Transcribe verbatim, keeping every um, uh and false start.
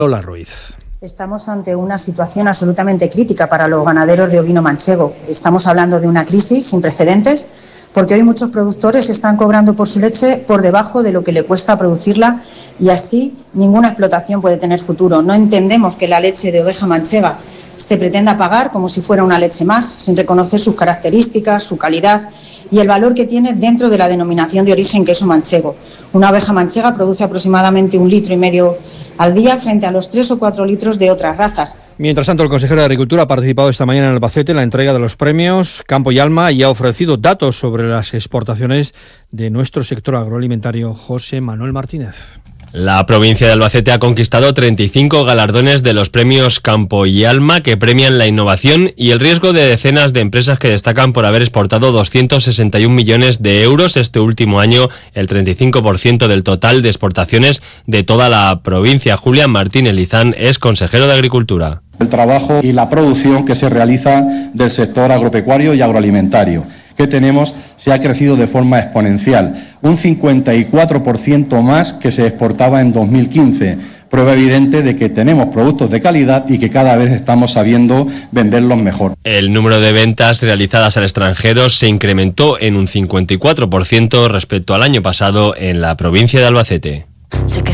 Lola Ruiz. Estamos ante una situación absolutamente crítica para los ganaderos de ovino manchego. Estamos hablando de una crisis sin precedentes, porque hoy muchos productores están cobrando por su leche por debajo de lo que le cuesta producirla y así ninguna explotación puede tener futuro. No entendemos que la leche de oveja manchega se pretenda pagar como si fuera una leche más, sin reconocer sus características, su calidad y el valor que tiene dentro de la denominación de origen queso manchego. Una oveja manchega produce aproximadamente un litro y medio al día frente a los tres o cuatro litros de otras razas. Mientras tanto, el consejero de Agricultura ha participado esta mañana en Albacete en la entrega de los premios Campo y Alma y ha ofrecido datos sobre las exportaciones de nuestro sector agroalimentario. José Manuel Martínez. La provincia de Albacete ha conquistado treinta y cinco galardones de los premios Campo y Alma que premian la innovación y el riesgo de decenas de empresas que destacan por haber exportado doscientos sesenta y un millones de euros este último año, el treinta y cinco por ciento del total de exportaciones de toda la provincia. Julián Martínez Lizán es consejero de Agricultura. El trabajo y la producción que se realiza del sector agropecuario y agroalimentario que tenemos se ha crecido de forma exponencial, un cincuenta y cuatro por ciento más que se exportaba en dos mil quince, prueba evidente de que tenemos productos de calidad y que cada vez estamos sabiendo venderlos mejor. El número de ventas realizadas al extranjero se incrementó en un cincuenta y cuatro por ciento respecto al año pasado en la provincia de Albacete.